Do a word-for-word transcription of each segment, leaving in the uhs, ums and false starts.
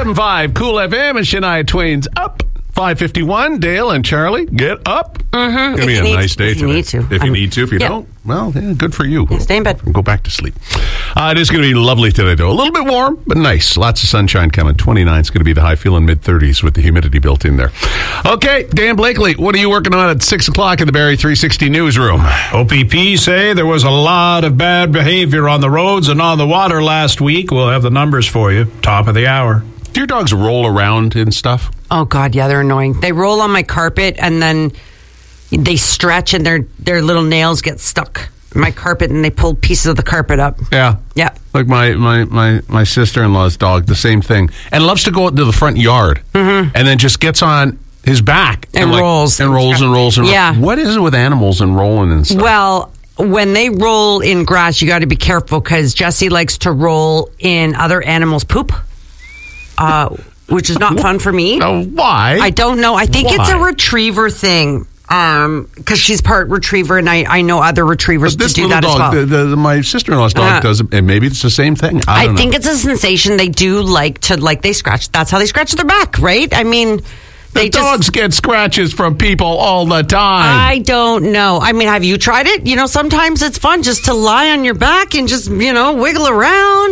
seven five Cool F M and Shania Twain's Up. five fifty-one, Dale and Charlie, get up. Mm-hmm. It's going to be a nice day today. If you need to. If you I'm, need to. If you yeah. don't, well, yeah, good for you. Yeah, stay in bed. Go back to sleep. Uh, it is going to be lovely today, though. A little bit warm, but nice. Lots of sunshine coming. twenty-nine is going to be the high, feeling mid-thirties with the humidity built in there. Okay, Dan Blakely, what are you working on at six o'clock in the Barrie three sixty newsroom? O P P say there was a lot of bad behavior on the roads and on the water last week. We'll have the numbers for you. Top of the hour. Do your dogs roll around and stuff? Oh, God, yeah, they're annoying. They roll on my carpet, and then they stretch, and their their little nails get stuck in my carpet, and they pull pieces of the carpet up. Yeah. Yeah. Like my, my, my, my sister-in-law's dog, the same thing. And loves to go into the front yard, mm-hmm. and then just gets on his back. And, and like, rolls. And rolls and rolls and rolls. Yeah. What is it with animals and rolling and stuff? Well, when they roll in grass, you got to be careful, because Jesse likes to roll in other animals' poop. Uh, which is not fun for me. Oh, why? I don't know. I think why? it's a retriever thing. Um, because she's part retriever, and I, I know other retrievers But this to do little that dog, as well. The, the, my sister-in-law's dog Uh, does it, and maybe it's the same thing. I, I don't think know. it's a sensation. They do like to, like, they scratch. That's how they scratch their back, right? I mean, the they dogs just, get scratches from people all the time. I don't know. I mean, have you tried it? You know, sometimes it's fun just to lie on your back and just, you know, wiggle around.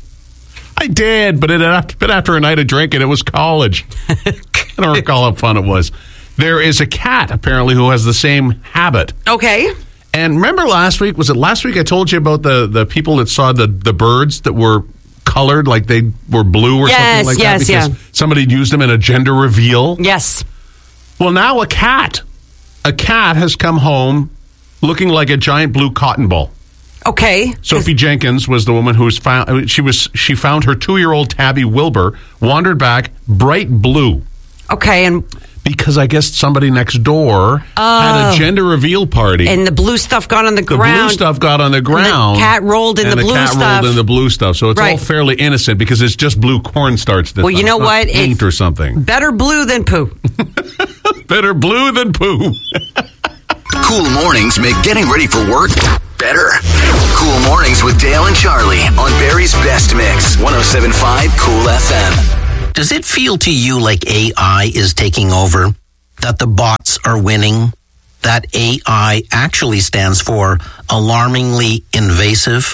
I did, but it had been after a night of drinking. It was college. I don't recall how fun it was. There is a cat, apparently, who has the same habit. Okay. And remember last week, was it last week I told you about the, the people that saw the, the birds that were colored, like they were blue or Yes, something like yes, that? Because yeah. somebody used them in a gender reveal? Yes. Well, now a cat. A cat has come home looking like a giant blue cotton ball. Okay. Sophie Jenkins was the woman who was found. She was she found her two-year-old Tabby Wilbur wandered back bright blue. Okay, and because I guess somebody next door Oh. had a gender reveal party, and the blue stuff got on the, the ground. blue stuff got on the ground. The cat rolled in and the blue cat stuff. rolled in the blue stuff. So it's all Right. fairly innocent because it's just blue cornstarch. This Well, you time. know It's not what? paint It's or something. Better blue than poo. Better blue than poo. Cool mornings make getting ready for work better. Cool mornings with Dale and Charlie on Barrie's Best Mix, one oh seven point five Cool F M. Does it feel to you like A I is taking over? That the bots are winning? That A I actually stands for alarmingly invasive?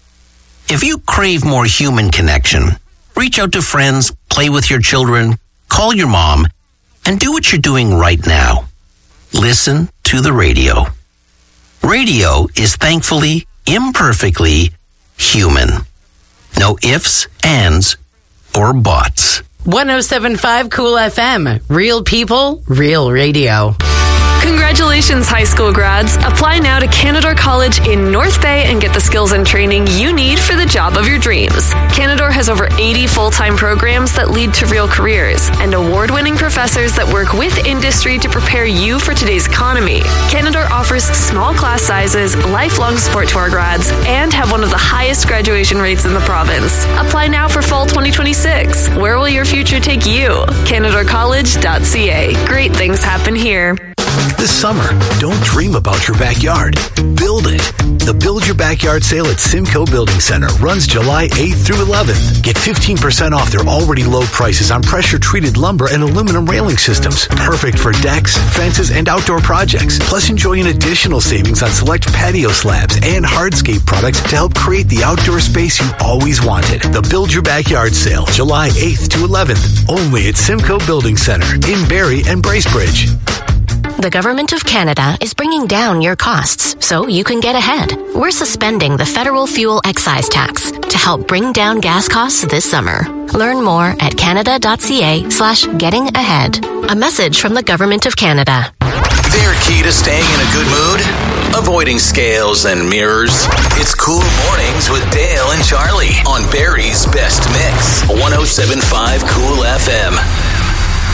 If you crave more human connection, reach out to friends, play with your children, call your mom, and do what you're doing right now. Listen to the radio. Radio is thankfully, imperfectly human. No ifs, ands, or buts. one oh seven point five Cool F M. Real people, real radio. Congratulations, high school grads. Apply now to Canadore College in North Bay and get the skills and training you need for the job of your dreams. Canadore has over eighty full-time programs that lead to real careers and award-winning professors that work with industry to prepare you for today's economy. Canadore offers small class sizes, lifelong support to our grads, and have one of the highest graduation rates in the province. Apply now for fall twenty twenty-six. Where will your future take you? Canadore College dot C A. Great things happen here. This summer, don't dream about your backyard. Build it. The Build Your Backyard sale at Simcoe Building Center runs July eighth through eleventh. Get fifteen percent off their already low prices on pressure-treated lumber and aluminum railing systems. Perfect for decks, fences, and outdoor projects. Plus, enjoy an additional savings on select patio slabs and hardscape products to help create the outdoor space you always wanted. The Build Your Backyard sale, July eighth to eleventh. Only at Simcoe Building Center in Barrie and Bracebridge. The Government of Canada is bringing down your costs so you can get ahead. We're suspending the federal fuel excise tax to help bring down gas costs this summer. Learn more at canada.ca slash getting ahead. A message from the Government of Canada. Their key to staying in a good mood? Avoiding scales and mirrors. It's Cool Mornings with Dale and Charlie on Barrie's Best Mix, one oh seven point five Cool F M.